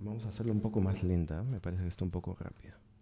Vamos a hacerlo un poco más lenta. Me parece que está un poco rápida.